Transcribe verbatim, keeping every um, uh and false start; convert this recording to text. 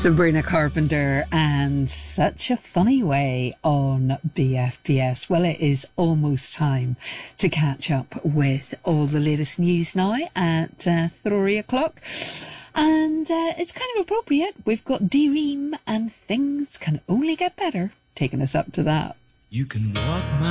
Sabrina Carpenter and Such a Funny Way on B F B S. Well, it is almost time to catch up with all the latest news now at uh, three o'clock. And uh, it's kind of appropriate. We've got D-Ream and Things Can Only Get Better taking us up to that. You can walk my